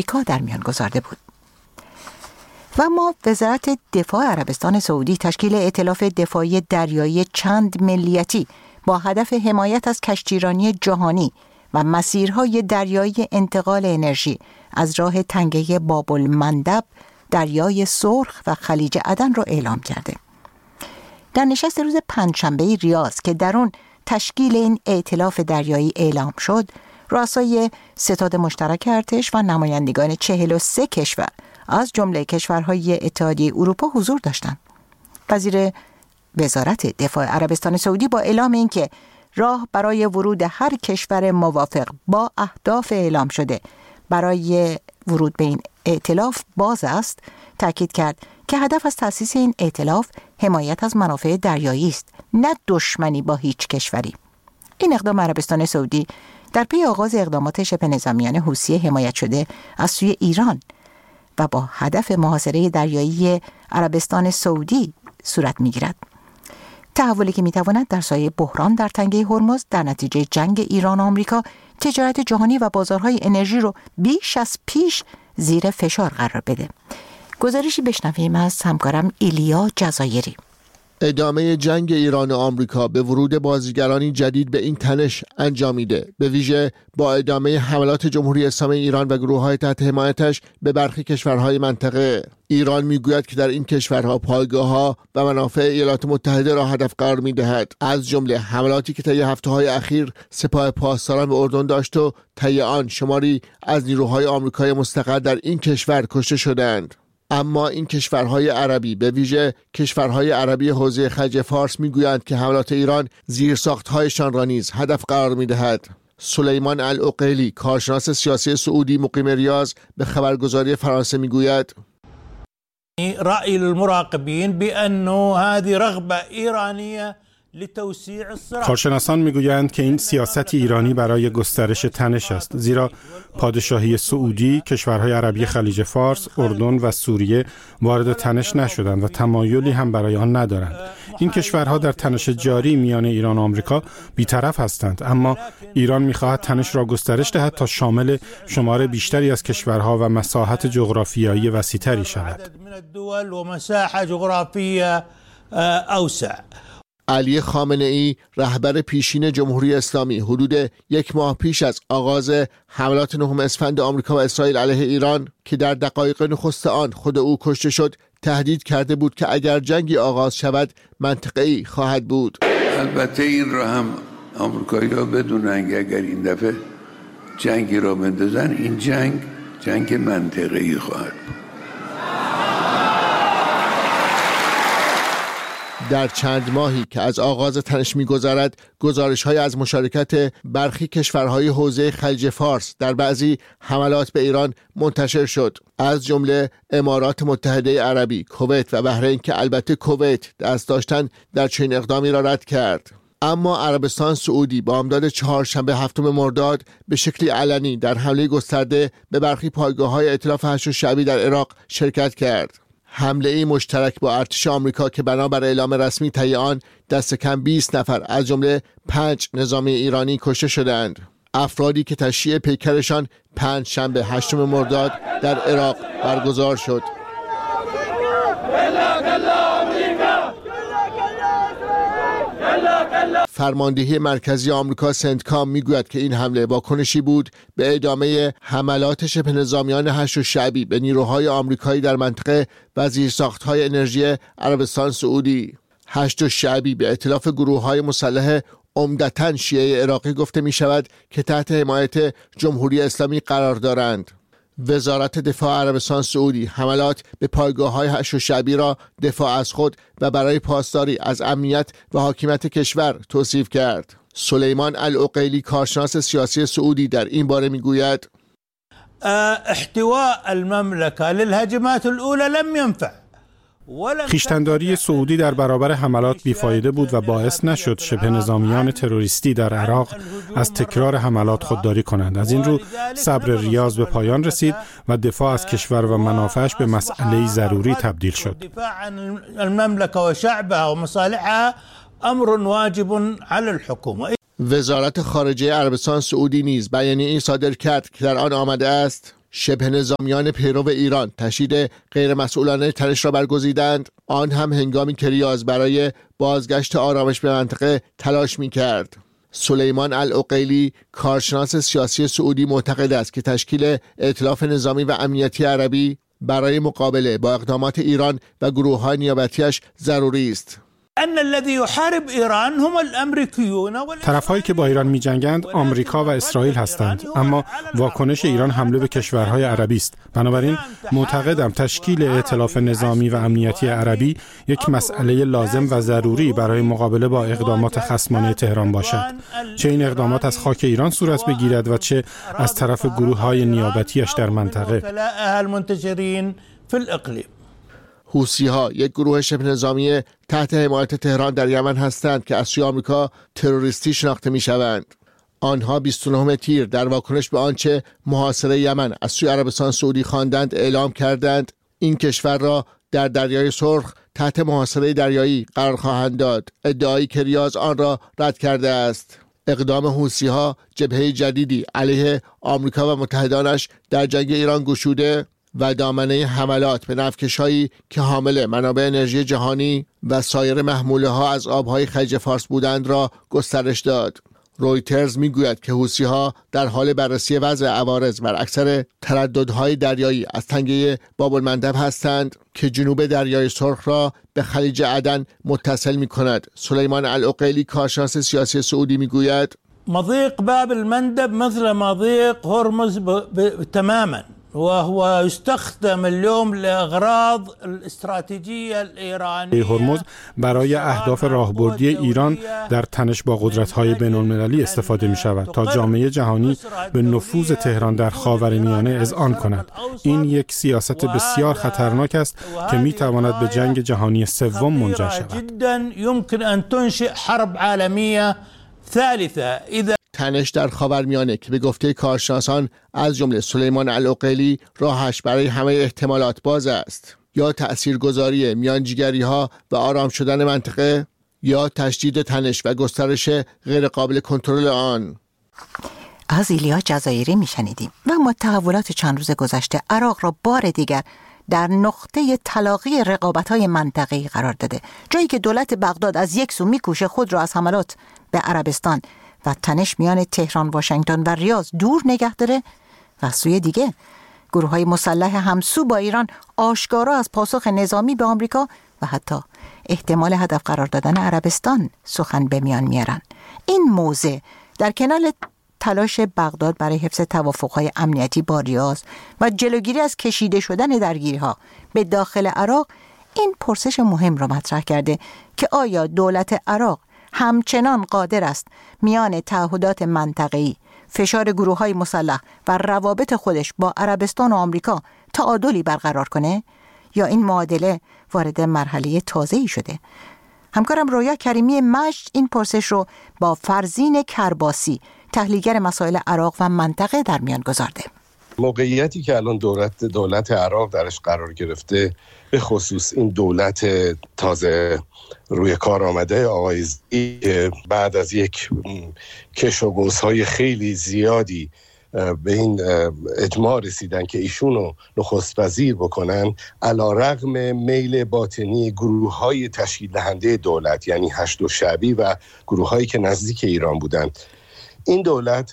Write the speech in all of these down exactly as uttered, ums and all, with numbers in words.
آمریکا در میان گذارده بود. و ما وزارت دفاع عربستان سعودی تشکیل ائتلاف دفاعی دریایی چند ملیتی با هدف حمایت از کشتیرانی جهانی و مسیرهای دریایی انتقال انرژی از راه تنگه باب المندب، دریای سرخ و خلیج عدن را اعلام کرده. در نشست روز پنجشنبه ریاض که در اون تشکیل این ائتلاف دریایی اعلام شد، رؤسای ستاد مشترک ارتش و نمایندگان چهل و سه کشور از جمله کشورهای اتحادیه اروپا حضور داشتند. وزیر وزارت دفاع عربستان سعودی با اعلام اینکه راه برای ورود هر کشور موافق با اهداف اعلام شده برای ورود به این ائتلاف باز است، تاکید کرد که هدف از تأسیس این ائتلاف حمایت از منافع دریایی است، نه دشمنی با هیچ کشوری. این اقدام عربستان سعودی در پی آغاز اقدامات شبه نظامیان حوثی حمایت شده از سوی ایران و با هدف محاصره دریایی عربستان سعودی صورت می‌گیرد. تحولی که می‌تواند در سایه بحران در تنگه هرمز در نتیجه جنگ ایران و آمریکا تجارت جهانی و بازارهای انرژی رو بیش از پیش زیر فشار قرار بده. گزارشی بشنویم از همکارم ایلیا جزایری. ادامه جنگ ایران و آمریکا به ورود بازیگرانی جدید به این تنش انجامیده، به ویژه با ادامه حملات جمهوری اسلامی ایران و گروه‌های تحت حمایتش به برخی کشورهای منطقه. ایران میگوید که در این کشورها پایگاه‌ها و منافع ایالات متحده را هدف قرار می‌دهد، از جمله حملاتی که طی هفته‌های اخیر سپاه پاسداران به اردن داشت و طی آن شماری از نیروهای آمریکایی مستقر در این کشور کشته شدند. اما این کشورهای عربی، به ویژه کشورهای عربی حوزه خلیج فارس، میگویند که حملات ایران زیرساخت‌هایشان را نیز هدف قرار می‌دهد. سلیمان العقیلی، کارشناس سیاسی سعودی مقیم ریاض، به خبرگزاری فرانسه میگوید: رأی المراقبین بأنه هذه رغبة ایرانیه لتوسيع الصراع. کارشناسان میگویند که این سیاست ایرانی برای گسترش تنش است، زیرا پادشاهی سعودی، کشورهای عربی خلیج فارس، اردن و سوریه وارد تنش نشدند و تمایلی هم برای آن ندارند. این کشورها در تنش جاری میان ایران و آمریکا بی‌طرف هستند، اما ایران می‌خواهد تنش را گسترش دهد تا شامل شمار بیشتری از کشورها و مساحت جغرافیایی وسیع‌تری شود. علی خامنه‌ای، رهبر پیشین جمهوری اسلامی، حدود یک ماه پیش از آغاز حملات نهم اسفند آمریکا و اسرائیل علیه ایران که در دقایق نخست آن خود او کشته شد، تهدید کرده بود که اگر جنگی آغاز شود منطقه‌ای خواهد بود. البته این را هم آمریکایی‌ها بدونن که اگر این دفعه جنگی را بندازن، این جنگ جنگ منطقه‌ای خواهد بود. در چند ماهی که از آغاز تنش می‌گذرد، گزارش‌های از مشارکت برخی کشورهای حوزه خلیج فارس در بعضی حملات به ایران منتشر شد، از جمله امارات متحده عربی، کویت و بحرین که البته کویت دست داشتن در چنین اقدامی را رد کرد. اما عربستان سعودی بامداد چهارشنبه هفتم مرداد به شکلی علنی در حمله گسترده به برخی پایگاه‌های ائتلاف هشت‌الشعبی در عراق شرکت کرد. حمله ای مشترک با ارتش آمریکا که بنابر اعلام رسمی طی آن دست کم بیست نفر از جمله پنج نظامی ایرانی کشته شدند. افرادی که تشییع پیکرشان پنج شنبه هشتم مرداد در عراق برگزار شد. فرماندهی مرکزی آمریکا سنتکام میگوید که این حمله واکنشی بود به ادامه حملات شبه نظامیان هشت‌الشعبی به نیروهای آمریکایی در منطقه و زیرساخت‌های انرژی عربستان سعودی. هشت‌الشعبی به ائتلاف گروه‌های مسلح عمدتاً شیعه عراقی گفته می شود که تحت حمایت جمهوری اسلامی قرار دارند. وزارت دفاع عربستان سعودی حملات به پایگاه‌های هشت‌الشعبی را دفاع از خود و برای پاسداری از امنیت و حاکمیت کشور توصیف کرد. سلیمان العقیلی، کارشناس سیاسی سعودی، در این باره میگوید: احتواء المملكه للهجمات الاولى لم ينفع. خویشتن‌داری سعودی در برابر حملات بیفایده بود و باعث نشد شبه نظامیان تروریستی در عراق از تکرار حملات خودداری کنند. از این رو صبر ریاض به پایان رسید و دفاع از کشور و منافعش به مسئله ضروری تبدیل شد. دفاع عن المملكه و شعبها و مصالحها امر واجب علی الحکومه. وزارت خارجه عربستان سعودی نیز بیانیه‌ای صادر کرد که در آن آمده است: شبه نظامیان پیرو ایران تشدید غیرمسئولانه تنش را برگزیدند، آن هم هنگامی که ریاض برای بازگشت آرامش به منطقه تلاش می‌کرد. سلیمان العقیلی کارشناس سیاسی سعودی معتقد است که تشکیل ائتلاف نظامی و امنیتی عربی برای مقابله با اقدامات ایران و گروه‌های نیابتی‌اش ضروری است. طرف‌هایی که با ایران می‌جنگند آمریکا و اسرائیل هستند، اما واکنش ایران حمله به کشورهای عربی است. بنابراین معتقدم تشکیل ائتلاف نظامی و امنیتی عربی یک مسئله لازم و ضروری برای مقابله با اقدامات خصمانه تهران باشد، چه این اقدامات از خاک ایران صورت بگیرد و چه از طرف گروه‌های نیابتی‌اش در منطقه. حوثی‌ها یک گروه شبه نظامی تحت حمایت تهران در یمن هستند که از سوی آمریکا تروریستی شناخته می‌شوند. آنها بیست و نهم تیر در واکنش به آنچه محاصره یمن از سوی عربستان سعودی خواندند اعلام کردند این کشور را در دریای سرخ تحت محاصره دریایی قرار خواهند داد، ادعایی که ریاض آن را رد کرده است. اقدام حوثی‌ها جبهه جدیدی علیه آمریکا و متحدانش در جنگ ایران گشوده و دامنه حملات به نفتکش‌هایی که حامل منابع انرژی جهانی و سایر محموله ها از آبهای خلیج فارس بودند را گسترش داد. رویترز میگوید که حوثی‌ها در حال بررسی وضع عوارض بر اکثر ترددهای دریایی از تنگه باب المندب هستند که جنوب دریای سرخ را به خلیج عدن متصل می‌کند. سلیمان العقیلی کارشناس سیاسی سعودی میگوید مضيق باب المندب مثل مضيق هرمز تماما وهو يستخدم اليوم لأغراض الاستراتيجية الإيرانية. هرمز برای اهداف راهبردی ایران در تنش با قدرت‌های بین‌المللی استفاده می‌شود تا جامعه جهانی به نفوذ تهران در خاورمیانه اذعان کند. این یک سیاست بسیار خطرناک است که می‌تواند به جنگ جهانی سوم منجر شود. جداً يمكن أن تنشئ حرب عالمية ثالثة إذا تنش در خاورمیانه که به گفته کارشناسان از جمله سلیمان العقیلی راهش برای همه احتمالات باز است، یا تأثیرگذاری میانجیگری‌ها و آرام شدن منطقه یا تشدید تنش و گسترش غیر قابل کنترل آن. از ایلیا جزایری میشنیدیم و ما تحولات چند روز گذشته عراق را بار دیگر در نقطه تلاقی رقابت‌های منطقه‌ای قرار داده، جایی که دولت بغداد از یک سو میکوشه خود را از حملات به عربستان و تنش میان تهران، واشنگتن و ریاض دور نگه داره و از سوی دیگه گروه‌های مسلح همسو با ایران آشکارا از پاسخ نظامی به آمریکا و حتی احتمال هدف قرار دادن عربستان سخن به میان میارن. این موضع در کنار تلاش بغداد برای حفظ توافق‌های امنیتی با ریاض و جلوگیری از کشیده شدن درگیری‌ها به داخل عراق این پرسش مهم را مطرح کرده که آیا دولت عراق همچنان قادر است میان تعهدات منطقه‌ای، فشار گروه‌های مسلح و روابط خودش با عربستان و آمریکا تعادلی برقرار کنه یا این معادله وارد مرحله تازه‌ای شده؟ همکارم رویا کریمی مجد این پرسش رو با فرزین کرباسی، تحلیلگر مسائل عراق و منطقه، در میان گذارده. موقعیتی که الان دولت دولت عراق درش قرار گرفته، به خصوص این دولت تازه روی کار آمده آقای زئی بعد از یک کش و قوس‌های خیلی زیادی به این اجماع رسیدن که ایشونو نخست وزیر بکنن، علیرغم میل باطنی گروه‌های تشکیل دهنده دولت یعنی هشت شعبی و گروه‌هایی که نزدیک ایران بودن. این دولت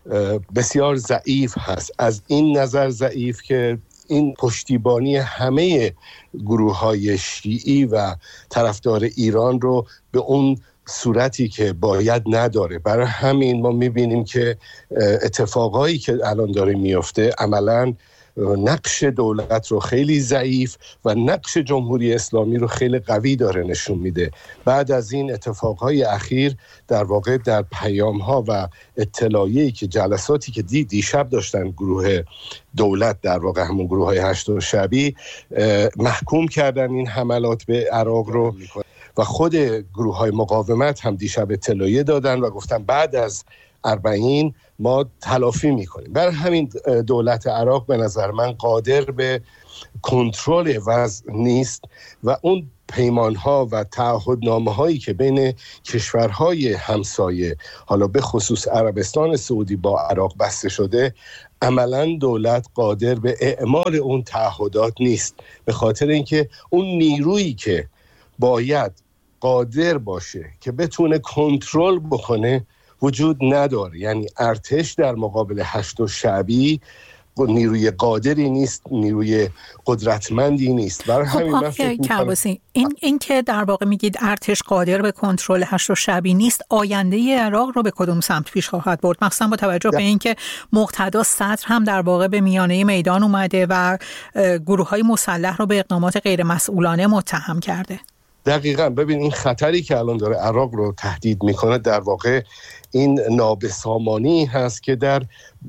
بسیار ضعیف هست، از این نظر ضعیف که این پشتیبانی همه گروه‌های شیعی و طرفدار ایران رو به اون صورتی که باید نداره. برای همین ما می‌بینیم که اتفاقایی که الان داره میفته عملاً نقش دولت رو خیلی ضعیف و نقش جمهوری اسلامی رو خیلی قوی داره نشون میده. بعد از این اتفاقهای اخیر در واقع در پیام‌ها و اطلاعیه‌ای که جلساتی که دی دیشب داشتن گروه دولت، در واقع همون گروه‌های هشت شعبی، محکوم کردن این حملات به عراق رو و خود گروه‌های مقاومت هم دیشب اطلاعیه دادن و گفتن بعد از اربعین ما تلافی میکنیم. برای همین دولت عراق به نظر من قادر به کنترل وضع نیست و اون پیمان‌ها و تعهدنامه‌هایی که بین کشورهای همسایه، حالا به خصوص عربستان سعودی با عراق بسته شده، عملاً دولت قادر به اعمال اون تعهدات نیست، به خاطر اینکه اون نیرویی که باید قادر باشه که بتونه کنترل بکنه وجود نداره. یعنی ارتش در مقابل هشت شعبی نیروی قادری نیست، نیروی قدرتمندی نیست. برای خب همین من فکر کرباسی این این که در واقع میگید ارتش قادر به کنترل هشت شعبی نیست، آینده عراق رو به کدوم سمت پیش خواهد برد؟ مثلا با توجه به اینکه مقتدا صدر هم در واقع به میانه میدان اومده و گروه‌های مسلح رو به اقدامات غیر مسئولانه متهم کرده. دقیقاً. ببین این خطری که الان داره عراق رو تهدید میکنه در واقع این نابسامانی هست که در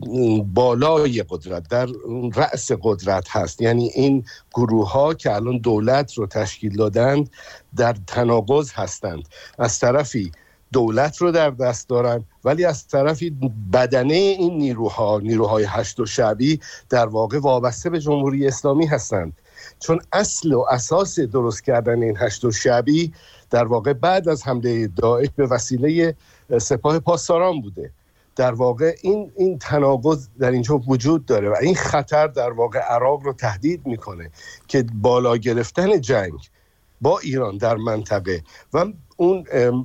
بالای قدرت، در رأس قدرت هست. یعنی این گروه ها که الان دولت رو تشکیل دادند در تناقض هستند. از طرفی دولت رو در دست دارن ولی از طرفی بدنه این نیروها، نیروهای هشت شعبی، در واقع وابسته به جمهوری اسلامی هستند. چون اصل و اساس درست کردن این هشت شعبی در واقع بعد از حمله داعش به وسیله سپاه پاسداران بوده. در واقع این این تناقض در اینجا وجود داره و این خطر در واقع عراق رو تهدید میکنه که بالا گرفتن جنگ با ایران در منطقه و اون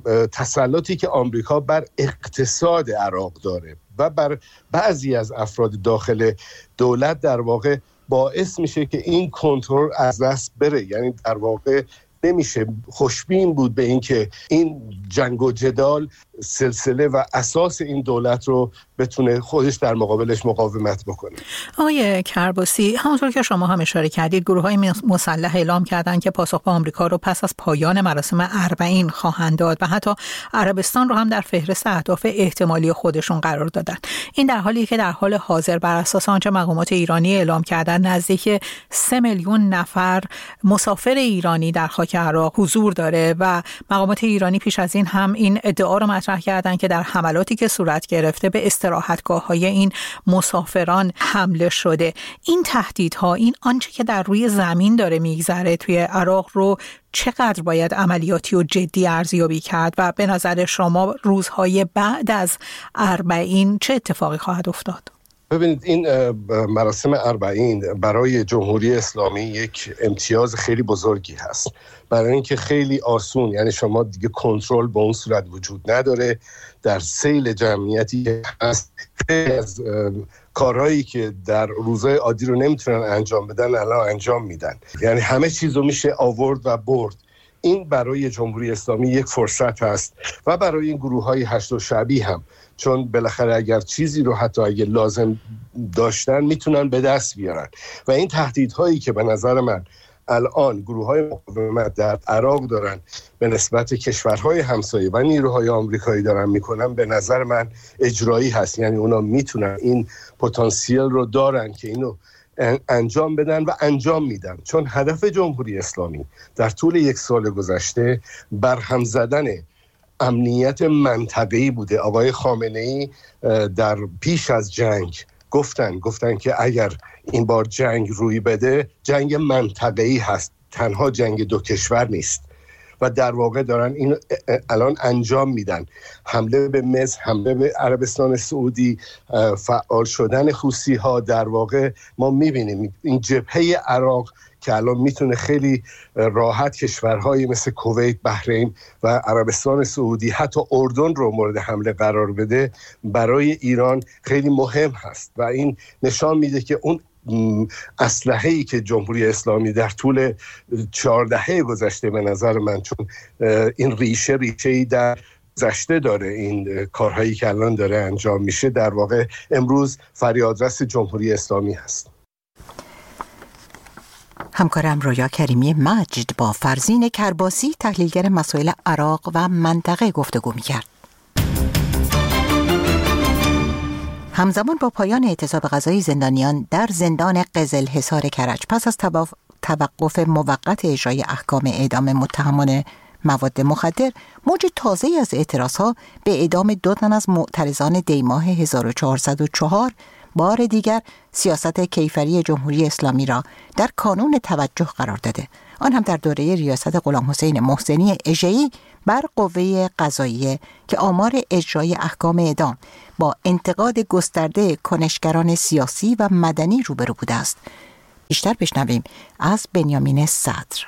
تسلطی که آمریکا بر اقتصاد عراق داره و بر بعضی از افراد داخل دولت در واقع باعث میشه که این کنترل از دست بره. یعنی در واقع نمیشه خوشبین بود به این که این جنگ و جدال سلسله و اساس این دولت رو بتونه خودش در مقابلش مقاومت بکنه. آقای کرباسی، همونطور که شما هم اشاره کردید، گروه‌های مسلح اعلام کردند که پاسخ به آمریکا رو پس از پایان مراسم اربعین خواهند داد و حتی عربستان رو هم در فهرست اهداف احتمالی خودشون قرار دادن. این در حالی که در حال حاضر بر اساس آنچه مقامات ایرانی اعلام کردن نزدیک سه میلیون نفر مسافر ایرانی در خاک عراق حضور داره و مقامات ایرانی پیش از این هم این ادعا رو مطرح کردن که در حملاتی که صورت گرفته به استراحتگاه‌های این مسافران حمله شده. این تهدیدها، این آنچه که در روی زمین داره میگذره توی عراق رو چقدر باید عملیاتی و جدی ارزیابی کرد و به نظر شما روزهای بعد از اربعین چه اتفاقی خواهد افتاد؟ ببینید این مراسم اربعین برای جمهوری اسلامی یک امتیاز خیلی بزرگی هست، برای اینکه خیلی آسون، یعنی شما دیگه کنترل به اون صورت وجود نداره. در سیل جمعیتی که هست خیلی از کارهایی که در روزهای عادی رو نمیتونن انجام بدن الان انجام میدن. یعنی همه چیز رو میشه آورد و برد. این برای جمهوری اسلامی یک فرصت هست و برای این گروه‌های هشت شعبی هم، چون بالاخره اگر چیزی رو حتی اگه لازم داشتن میتونن به دست بیارن و این تهدیدهایی که به نظر من الان گروه‌های مقاومت در عراق دارن به نسبت کشورهای همسایه و نیروهای آمریکایی دارن میکنن، به نظر من اجرایی هست. یعنی اونا میتونن، این پتانسیل رو دارن که اینو انجام بدن و انجام میدن. چون هدف جمهوری اسلامی در طول یک سال گذشته برهم زدن امنیت منطقه‌ای بوده. آقای خامنه‌ای در پیش از جنگ گفتن گفتن که اگر این بار جنگ روی بده، جنگ منطقه‌ای هست، تنها جنگ دو کشور نیست و در واقع دارن این الان انجام میدن. حمله به مصر، حمله به عربستان سعودی، فعال شدن حوثی ها، در واقع ما میبینیم این جبهه عراق که الان میتونه خیلی راحت کشورهایی مثل کویت، بحرین و عربستان سعودی، حتی اردن رو مورد حمله قرار بده، برای ایران خیلی مهم هست و این نشان میده که اون اسلحه‌ای که جمهوری اسلامی در طول چهار دهه گذشته، به نظر من، چون این ریشه ریشه‌ای در گذشته داره، این کارهایی که الان داره انجام میشه در واقع امروز فریادرس جمهوری اسلامی هست. همکارم رویا کریمی مجد با فرزین کرباسی، تحلیلگر مسائل عراق و منطقه، گفتگو می‌کرد. همزمان با پایان اعتصاب غذایی زندانیان در زندان قزلحصار کرج پس از توقف موقت اجرای احکام اعدام متهمان مواد مخدر موج تازه‌ای از اعتراضها به اعدام دو تن از معترضان دیماه هزار و چهارصد و چهار بار دیگر سیاست کیفری جمهوری اسلامی را در کانون توجه قرار داده، آن هم در دوره ریاست غلام حسین محسنی اژه‌ای بر قوه قضاییه که آمار اجرای احکام اعدام با انتقاد گسترده کنشگران سیاسی و مدنی روبرو بوده است. بیشتر بشنویم از بنیامین صدر.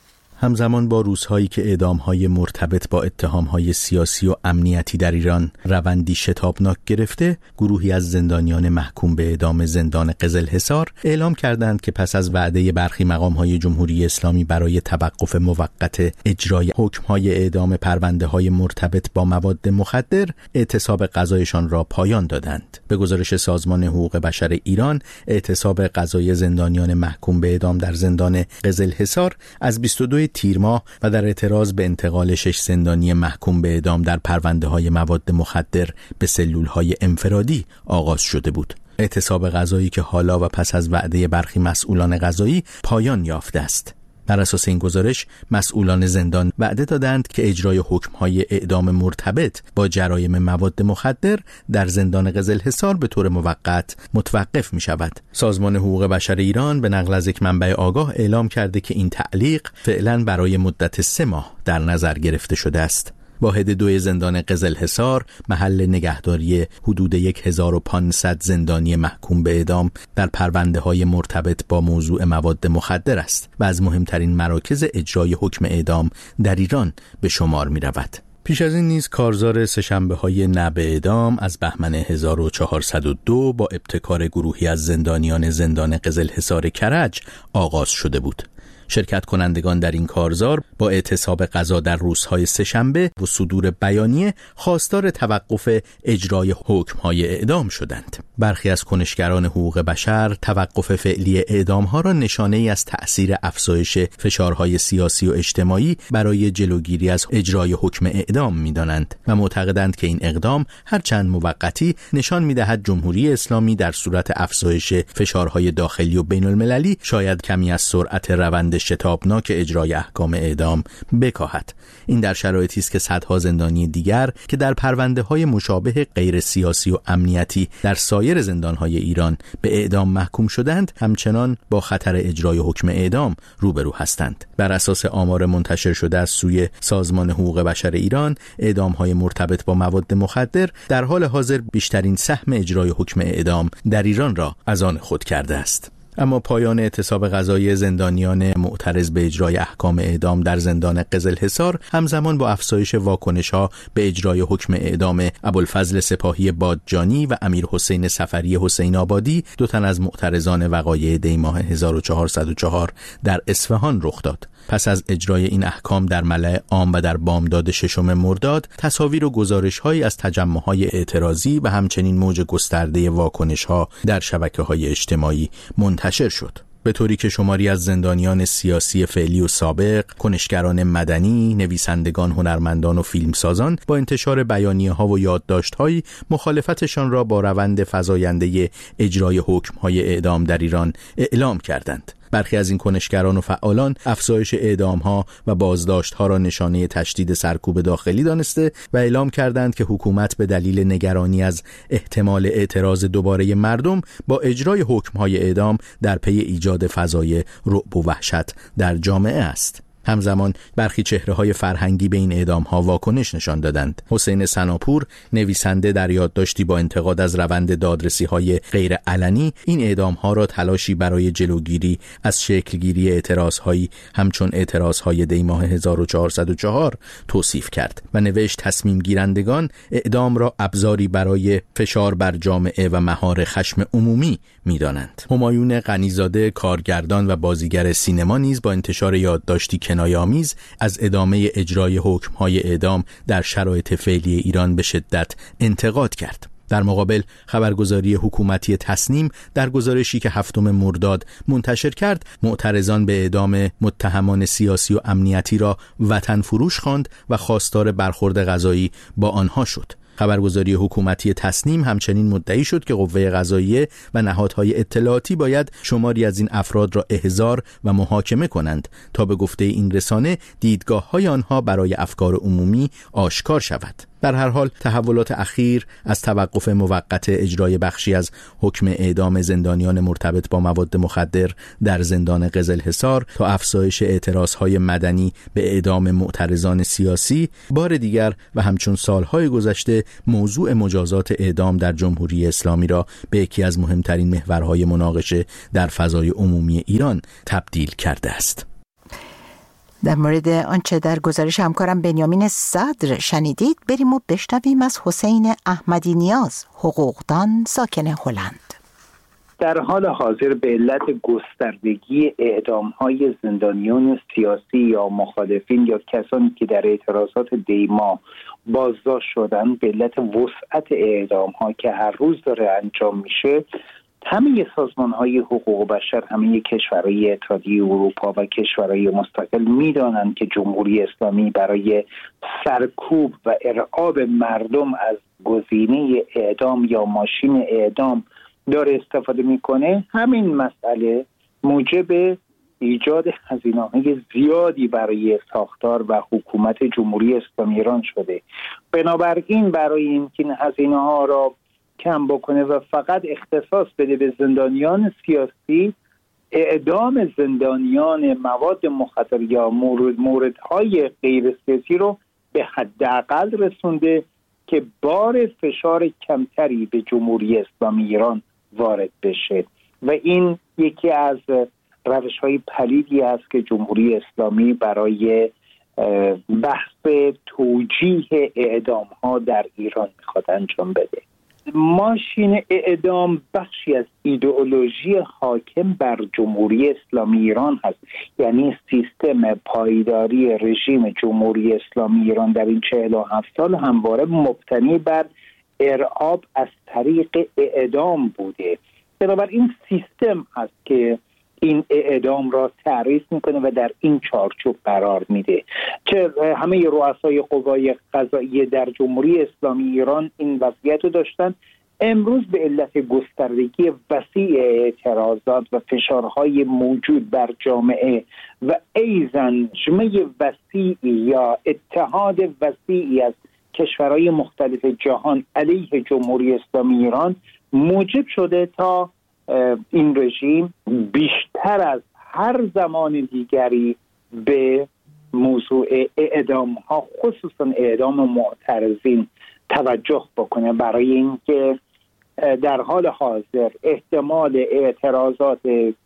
همزمان با روزهایی که اعدام‌های مرتبط با اتهام‌های سیاسی و امنیتی در ایران روندی شتابناک گرفته، گروهی از زندانیان محکوم به اعدام زندان قزلحصار اعلام کردند که پس از وعده برخی مقام‌های جمهوری اسلامی برای توقف موقت اجرای حکم‌های اعدام پرونده‌های مرتبط با مواد مخدر، اعتصاب قضایشان را پایان دادند. به گزارش سازمان حقوق بشر ایران، اعتصاب قضای زندانیان محکوم به اعدام در زندان قزلحصار از بیست و دو تیر ماه و در اعتراض به انتقال شش زندانی محکوم به اعدام در پرونده‌های مواد مخدر به سلول‌های انفرادی آغاز شده بود. اعتصاب قضایی که حالا و پس از وعده برخی مسئولان قضایی پایان یافته است. بر اساس این گزارش، مسئولان زندان وعده دادند که اجرای حکم‌های اعدام مرتبط با جرایم مواد مخدر در زندان قزلحصار به طور موقت متوقف می‌شود. سازمان حقوق بشر ایران به نقل از یک منبع آگاه اعلام کرده که این تعلیق فعلاً برای مدت سه ماه در نظر گرفته شده است. واحد دوی زندان قزلحصار محل نگهداری حدود هزار و پانصد زندانی محکوم به اعدام در پرونده‌های مرتبط با موضوع مواد مخدر است و از مهمترین مراکز اجرای حکم اعدام در ایران به شمار می‌رود. پیش از این نیز کارزار سه‌شنبه‌های نه به اعدام از بهمن هزار و چهارصد و دو با ابتکار گروهی از زندانیان زندان قزلحصار کرج آغاز شده بود. شرکت کنندگان در این کارزار با اعتصاب قضا در روزهای سه‌شنبه و صدور بیانیه خواستار توقف اجرای حکم‌های اعدام شدند. برخی از کنشگران حقوق بشر توقف فعلی اعدام‌ها را نشانه‌ای از تأثیر افزایش فشارهای سیاسی و اجتماعی برای جلوگیری از اجرای حکم اعدام می‌دانند و معتقدند که این اقدام هرچند موقتی نشان می‌دهد جمهوری اسلامی در صورت افزایش فشارهای داخلی و بین‌المللی شاید کمی از سرعت روند شتابناک اجرای احکام اعدام بکاهد. این در شرایطی است که صدها زندانی دیگر که در پرونده‌های مشابه غیر سیاسی و امنیتی در سایر زندان‌های ایران به اعدام محکوم شدند، همچنان با خطر اجرای حکم اعدام روبرو هستند. بر اساس آمار منتشر شده از سوی سازمان حقوق بشر ایران، اعدام‌های مرتبط با مواد مخدر در حال حاضر بیشترین سهم اجرای حکم اعدام در ایران را از آن خود کرده است. اما پایان اعتصاب قضایی زندانیان معترض به اجرای احکام اعدام در زندان قزلحصار همزمان با افزایش واکنش‌ها به اجرای حکم اعدام ابوالفضل سپاهی بادجانی و امیر حسین صفری حسین آبادی، دو تن از معترضان وقایع دیماه هزار و چهارصد و چهار در اصفهان رخ داد. پس از اجرای این احکام در ملأ عام و در بامداد ششم مرداد، تصاویر و گزارش‌هایی از تجمع‌های اعتراضی و همچنین موج گسترده واکنش‌ها در شبکه‌های اجتماعی منتشر شد. به طوری که شماری از زندانیان سیاسی فعلی و سابق، کنشگران مدنی، نویسندگان، هنرمندان و فیلمسازان با انتشار بیانیه‌ها و یادداشت‌هایی مخالفتشان را با روند فزاینده اجرای حکم‌های اعدام در ایران اعلام کردند. برخی از این کنشگران و فعالان افزایش اعدام‌ها و بازداشت‌ها را نشانه تشدید سرکوب داخلی دانسته و اعلام کردند که حکومت به دلیل نگرانی از احتمال اعتراض دوباره مردم با اجرای حکم‌های اعدام در پی ایجاد فضای رعب و وحشت در جامعه است. همزمان برخی چهره‌های فرهنگی به این اعدام‌ها واکنش نشان دادند. حسین سناپور، نویسنده، در یادداشتی با انتقاد از روند دادرسی‌های غیر علنی این اعدام‌ها را تلاشی برای جلوگیری از شکلگیری اعتراض‌هایی همچون اعتراض‌های دیماه هزار و چهارصد و چهار توصیف کرد و نوشت تصمیم گیرندگان اعدام را ابزاری برای فشار بر جامعه و مهار خشم عمومی می‌دانند. همایون غنیزاده، کارگردان و بازیگر سینما نیز با انتشار یادداشتی کنایه‌آمیز از ادامه اجرای حکم‌های اعدام در شرایط فعلی ایران به شدت انتقاد کرد. در مقابل خبرگزاری حکومتی تصنیم در گزارشی که هفتم مرداد منتشر کرد، معترضان به اعدام متهمان سیاسی و امنیتی را وطن فروش خواند و خواستار برخورد قضایی با آنها شد. خبرگزاری حکومتی تسنیم همچنین مدعی شد که قوه قضاییه و نهادهای اطلاعاتی باید شماری از این افراد را احضار و محاکمه کنند تا به گفته این رسانه دیدگاه‌های آنها برای افکار عمومی آشکار شود. در هر حال تحولات اخیر از توقف موقت اجرای بخشی از حکم اعدام زندانیان مرتبط با مواد مخدر در زندان قزلحصار تا افزایش اعتراضهای مدنی به اعدام معترضان سیاسی بار دیگر و همچون سالهای گذشته موضوع مجازات اعدام در جمهوری اسلامی را به یکی از مهمترین محورهای مناقشه در فضای عمومی ایران تبدیل کرده است. در مورد آنچه در گزارش همکارم بنیامین صدر شنیدید، بریم و بشنویم از حسین احمدی نیاز، حقوقدان ساکن هلند. در حال حاضر به علت گستردگی اعدام‌های زندانیان سیاسی یا مخالفین یا کسانی که در اعتراضات دیما بازداشت شدن، به علت وسعت اعدام‌ها که هر روز داره انجام میشه، همه سازمان‌های حقوق بشر، همه کشورهای اتحادیه اروپا و کشورهای مستقل می‌دانند که جمهوری اسلامی برای سرکوب و ارعاب مردم از گزینه اعدام یا ماشین اعدام داره استفاده میکنه. همین مسئله موجب ایجاد هزینه‌های زیادی برای ساختار و حکومت جمهوری اسلامی ایران شده. بنابراین برای اینکه این هزینه‌ها را کم بکنه و فقط اختصاص بده به زندانیان سیاسی، اعدام زندانیان مواد مخدر یا مورد موردهای غیر سیاسی رو به حداقل رسونده که بار فشار کمتری به جمهوری اسلامی ایران وارد بشه و این یکی از روش‌های پلیدی است که جمهوری اسلامی برای بحث توجیه اعدام‌ها در ایران می‌خواد انجام بده. ماشین اعدام بخشی از ایدئولوژی حاکم بر جمهوری اسلامی ایران هست، یعنی سیستم پایداری رژیم جمهوری اسلامی ایران در این چهل و هفت سال همواره مبتنی بر ارعاب از طریق اعدام بوده. بنابراین سیستم هست که این اعدام را تعریف میکنه و در این چارچوب قرار میده. چه همه رؤسای قوای قضاییه در جمهوری اسلامی ایران این وضعیت رو داشتن. امروز به علت گستردگی وسیع اعتراضات و فشارهای موجود بر جامعه و ایزن جمعی وسیعی یا اتحاد وسیعی از کشورهای مختلف جهان علیه جمهوری اسلامی ایران موجب شده تا این رژیم بیشتر از هر زمان دیگری به موضوع اعدام ها، خصوصا اعدام معترضین، توجه بکنه، برای اینکه در حال حاضر احتمال اعتراضات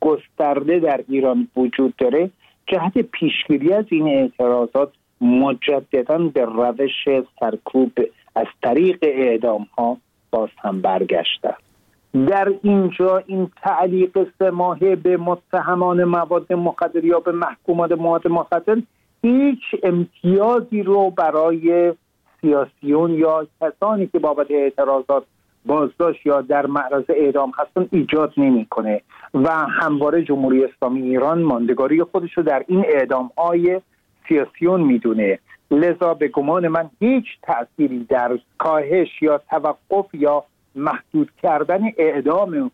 گسترده در ایران وجود داره. جهت پیشگیری از این اعتراضات مجدداً به روش سرکوب از طریق اعدام ها باز هم برگشته. در اینجا این تعلیق سه ماهه به متهمان مواد مخدر یا به محکومان مواد مخدر هیچ امتیازی رو برای سیاسیون یا کسانی که بابت اعتراضات بازداشت یا در معرض اعدام هستن ایجاد نمی‌کنه و همواره جمهوری اسلامی ایران ماندگاری خودش رو در این اعدام‌های سیاسیون میدونه. لذا به گمان من هیچ تأثیری در کاهش یا توقف یا محدود کردن اعدام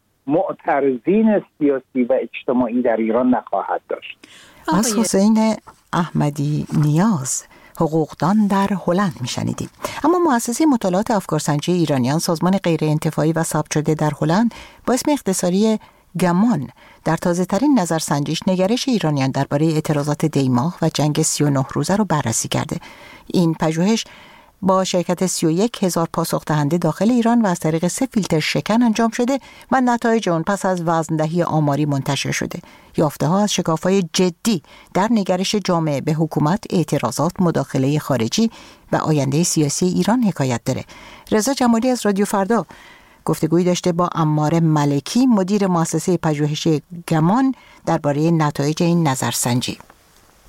معترضین سیاسی و اجتماعی در ایران نخواهد داشت. از حسین احمدی نیاز، حقوقدان در هلند میشنیدیم. اما مؤسسه مطالعات افکارسنجی ایرانیان، سازمان غیر انتفاعی و ثبت شده در هلند، با اسم اختصاری گمان، در تازه ترین نظرسنجیش نگرش ایرانیان درباره اعتراضات دیماه و جنگ سی و نه روزه رو بررسی کرده. این پژوهش با شرکت سی و یک هزار پاسخ دهنده داخل ایران و از طریق سه فیلتر شکن انجام شده و نتایج اون پس از وزندهی آماری منتشر شده. یافته ها از شکاف‌های جدی در نگرش جامعه به حکومت، اعتراضات، مداخله خارجی و آینده سیاسی ایران حکایت داره. رضا جمالی از رادیو فردا گفتگویی داشته با عمار ملکی، مدیر مؤسسه پژوهشی گمان، درباره نتایج این نظرسنجی.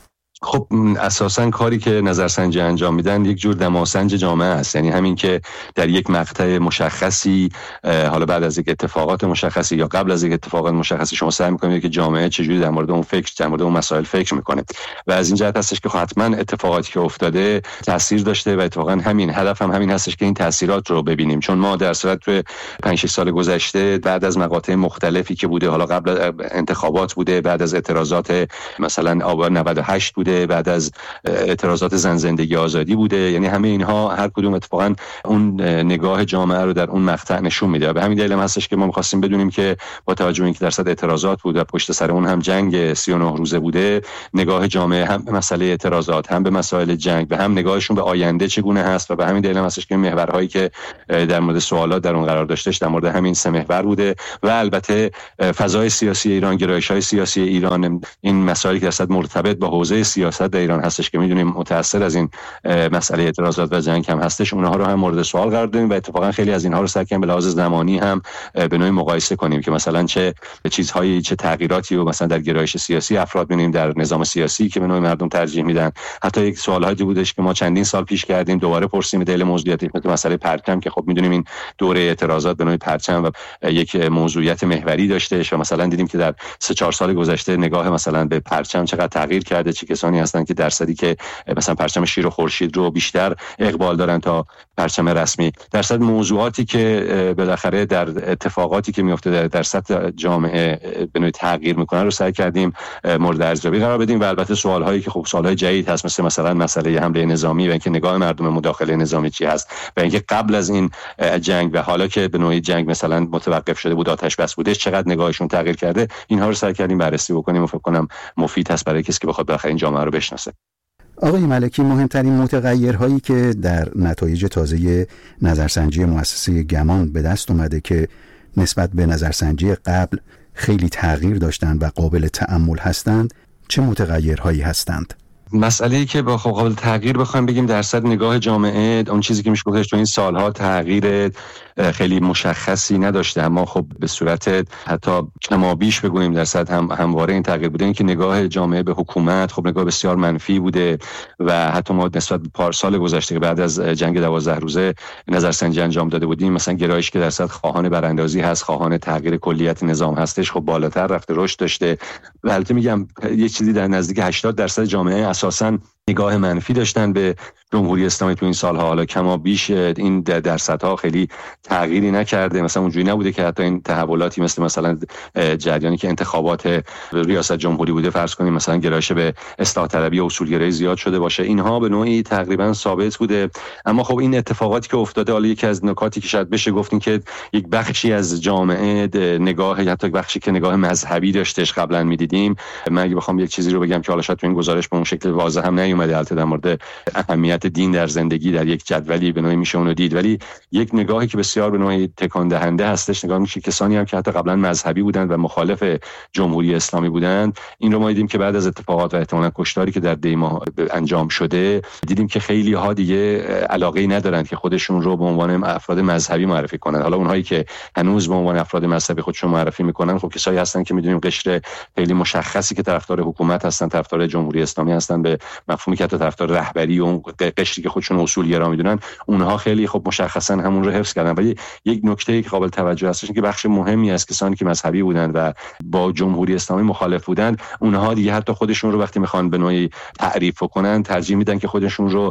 خب اساساً کاری که نظرسنجی انجام میدن یک جور دماسنج جامعه است، یعنی همین که در یک مقطع مشخصی، حالا بعد از یک اتفاقات مشخصی یا قبل از یک اتفاقات مشخصی، شما سعی می‌کنید که جامعه چجوری در مورد اون فکر در مورد اون مسائل فکر می‌کنه و از این جهت هستش که حتما اتفاقاتی که افتاده تاثیر داشته و اتفاقا همین هدف هم همین هستش که این تاثیرات رو ببینیم، چون ما در صورت تو پنج شش سال گذشته بعد از مقاطع مختلفی که بوده، حالا قبل انتخابات بوده، بعد از اعتراضات مثلا آبان نود و هشت بوده، بعد از اعتراضات زن زندگی آزادی بوده، یعنی همه اینها هر کدوم اتفاقا اون نگاه جامعه رو در اون مقطع نشون میده. به همین دلیل هم هستش که ما می‌خواستیم بدونیم که با توجه به اینکه درصد اعتراضات بود و پشت سر اون هم جنگ سی و نه روزه بوده، نگاه جامعه هم به مسئله اعتراضات، هم به مسائل جنگ، به هم نگاهشون به آینده چگونه هست و به همین دلیل هم هستش که محورهایی که در مورد سوالات در اون قرار داشتش در مورد همین سه محور بوده و البته فضای سیاسی ایران، گرایش‌های سیاسی ایران، این مسائلی که درصد مرتبط با حوزه سیاست در ایران هستش که می‌دونیم متأثر از این مسئله اعتراضات و جنگ هم هستش، اونها رو هم مورد سوال قرار دادیم و اتفاقا خیلی از اینها رو سعی کردیم به لحاظ زمانی هم به نوعی مقایسه کنیم که مثلا چه چیزهایی، چه تغییراتی رو مثلا در گرایش سیاسی افراد می‌بینیم، در نظام سیاسی که به نوعی مردم ترجیح میدن. حتی یک سوالایی بودش که ما چندین سال پیش کردیم دوباره پرسیم دلیل موضوعیتی مثل مسئله پرچم که خب می‌دونیم این دوره اعتراضات به نوعی پرچم و یک موضوعیت محوری داشته و مثلا دیدیم که در سه چهار سال گذشته نگاه مثلا به پرچم چقدر تغییر کرده، چه کسانی هستن که درصدی که مثلا پرچم شیر و خورشید رو بیشتر اقبال دارن تا پرچم رسمی، درصد موضوعاتی که بالاخره در اتفاقاتی که میفته در, در سطح جامعه به نوعی تغییر میکنن رو سعی کردیم مورد ارزیابی قرار بدیم و البته سوالهایی که خب سوالهای جدید هست مثل مثلا مسئله حمله نظامی و اینکه نگاه مردم مداخله نظامی چی هست و اینکه قبل از این جنگ و حالا که به نوعی جنگ مثلا متوقف شده بود، آتش بس بودش، چقدر نگاهشون تغییر کرده، اینها رو سعی کردیم بررسی بکنیم و فکر کنم مفید هست برای کسی که بخواد بالاخره این جامعه رو بشناسه. آقای ملکی، مهمترین متغیرهایی که در نتایج تازه نظرسنجی مؤسسه گمان به دست اومده که نسبت به نظرسنجی قبل خیلی تغییر داشتند و قابل تأمل هستند، چه متغیرهایی هستند؟ مسئله‌ای که با قابل تغییر بخوایم بگیم درصد نگاه جامعه، اون چیزی که میشه گفتش تو این سالها تغییر خیلی مشخصی نداشته، اما خب به صورت حتی کمابیش بگوییم درصد هم همواره این تغییر بوده، این که نگاه جامعه به حکومت خب نگاه بسیار منفی بوده و حتی ما نسبت به پارسال گذشته که بعد از جنگ دوازده روزه نظرسنجی انجام داده بودیم، مثلا گرایش که درصد خواهان براندازی هست، خواهان تغییر کلیت نظام هستش، خب بالاتر رفته، رشد داشته و البته میگم یه چیزی در نزدیک هشتاد درصد جامعه اساساً نگاه منفی داشتن به جمهوری اسلامی تو این سالها. حالا کما بیش این درصدها خیلی تغییری نکرده، مثلا اونجوری نبوده که حتی این تحولاتی مثل مثلا جریانی که انتخابات ریاست جمهوری بوده فرض کنیم مثلا گرایش به اصلاح طلبی و اصولگرایی زیاد شده باشه، اینها به نوعی تقریبا ثابت بوده. اما خب این اتفاقاتی که افتاده، حالا یکی از نکاتی که شاید بشه گفتین که یک بخشی از جامعه نگاه حتی بخشی که نگاه مذهبی داشتش قبلا می‌دیدیم، من اگه بخوام یک چیزی رو بگم که حالا شاید تو این گزارش به اون شکل واضح هم نیومده، البته در مورد اهمیت دین در زندگی در یک جدولی به نوعی میشه اونو دید، ولی یک نگاهی که بسیار به نوعی تکان دهنده هستش، نگاه میشه کسانی هم که حتی قبلا مذهبی بودند و مخالف جمهوری اسلامی بودند، این رو ما دیدیم که بعد از اتفاقات و احتمالاً کشتاری که در دیما انجام شده دیدیم که خیلی ها دیگه علاقه‌ای ندارند که خودشون رو به عنوان افراد مذهبی معرفی کنند. حالا اونهایی که هنوز به عنوان افراد مذهبی خودشون معرفی میکنن خب کسایی هستن که میدونیم قشر خیلی مشخصی که طرفدار حکومت هستن، طرفدار جمهوری اسلامی هستن، به مفهومی که حتی طرفدار رهبری و اون قشری که خودشون اصولگرا میدونن، اونها خیلی خب مشخصا همون رو حفظ کردن. ولی یک نکته که قابل توجه هستش که بخش مهمی از کسانی که مذهبی بودند و با جمهوری اسلامی مخالف بودند، اونها دیگه حتی خودشون رو وقتی میخوان به نوعی تعریف کنن ترجیح میدن که خودشون رو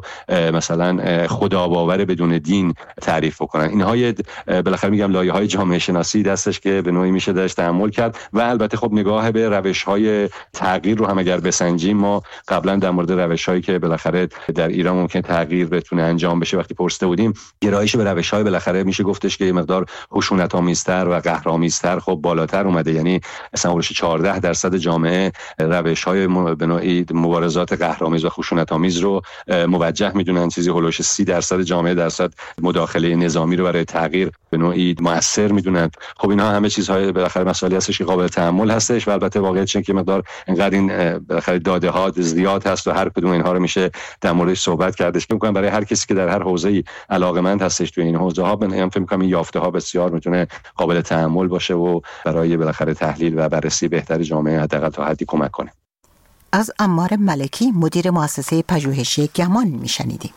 مثلا خداباور بدون دین تعریف کنن. اینها بالاخره میگم لایه‌های جامعه شناسی دستش که به نوعی میشه درش تأمل کرد و البته خب نگاه به روش‌های تغییر رو هم اگر بسنجیم، ما قبلا در مورد روش‌هایی که بالاخره در ایران ممکن تغییر بتونه انجام بشه وقتی پرسیده بودیم، گرایش به روش‌های بالاخره میشه گفتش که یه مقدار خشونت‌آمیزتر و قهرآمیزتر خب بالاتر اومده، یعنی مثلا اولش چهارده درصد جامعه روش‌های به نوعی مبارزات قهرآمیز و خشونت‌آمیز رو موجه میدونن، چیزی هولوش سی درصد جامعه درصد مداخله نظامی رو برای تغییر به نوعی مؤثر میدونن. خب اینا همه چیزهای بالاخره مسائلی هستش که قابل تأمل هستش و البته واقعیتش اینه که مقدار اینقدر این بالاخره داده ها زیاد هست و هر کدوم اینها رو میشه در موردش صحبت کردش. فکر می‌کنم برای هر کسی که در هر حوزه‌ای علاقه‌مند هستش تو این حوزه‌ها، من فکر می‌کنم این یافته‌ها بسیار میتونه قابل تأمل باشه و برای بالاخره تحلیل و بررسی بهتر جامعه حداقل تا حدی کمک کنه. از عمار ملکی مدیر مؤسسه پژوهشی گمان میشنیدیم.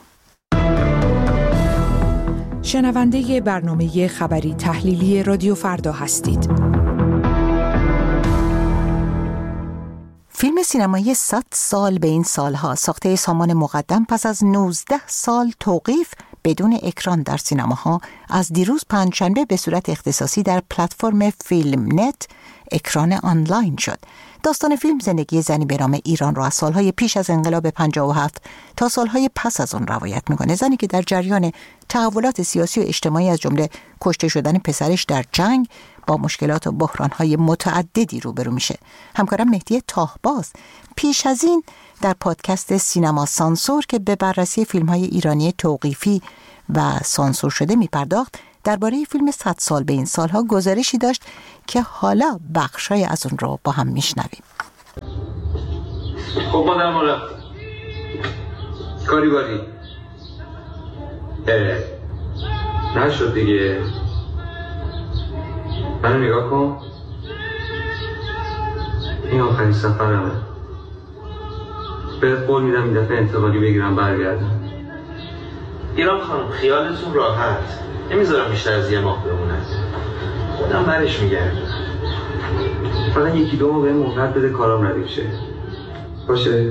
شنونده برنامه خبری تحلیلی رادیو فردا هستید. فیلم سینمایی صد سال به این سالها ساخته سامان مقدم پس از نوزده سال توقیف بدون اکران در سینماها از دیروز پنجشنبه به صورت اختصاصی در پلتفرم فیلم نت اکران آنلاین شد. داستان فیلم زندگی زنی به نام ایران را از سالهای پیش از انقلاب پنجاه و هفت تا سالهای پس از آن روایت می‌کنه. زنی که در جریان تحولات سیاسی و اجتماعی از جمله کشته شدن پسرش در جنگ با مشکلات و بحران‌های متعددی روبرو میشه. همکارم مهدی تاهباز پیش از این در پادکست سینما سانسور که به بررسی فیلم‌های ایرانی توقیفی و سانسور شده می‌پرداخت، درباره فیلم صد سال به این سالها گزارشی داشت که حالا بخشای از اون رو با هم میشنویم. خب مادر مالا کاری باری نشد دیگه. منو نگاه کن، این آخرین سفرمه. بهت قول میدم این دفعه انتقالی بگیرم برگردم. ایران خانم خیالتون راحت، نمیذارم بیشتر از یه ماه بمونه. خودم برش میگردم. فقط یکی دو ماه بهم مهلت بده کارام ردیف شه. باشه؟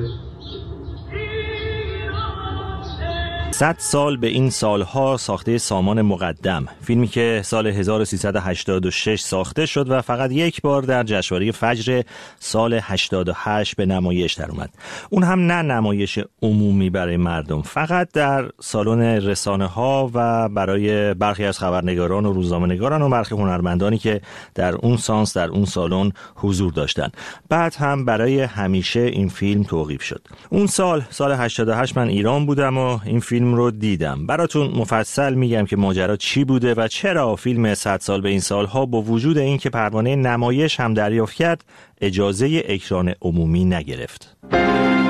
صد سال به این سالها ساخته سامان مقدم، فیلمی که سال هزار و سیصد و هشتاد و شش ساخته شد و فقط یک بار در جشنواره فجر سال هشتاد و هشت به نمایش در اومد. اون هم نه نمایش عمومی برای مردم، فقط در سالن رسانه ها و برای برخی از خبرنگاران و روزنامه‌نگاران و برخی هنرمندانی که در اون سانس در اون سالن حضور داشتن. بعد هم برای همیشه این فیلم توقیف شد. اون سال سال هشتاد و هشت من ایران بودم و این فیلم رو دیدم. براتون مفصل میگم که ماجرا چی بوده و چرا فیلم صد سال به این سالها با وجود این که پروانه نمایش هم دریافت کرد اجازه اکران عمومی نگرفت.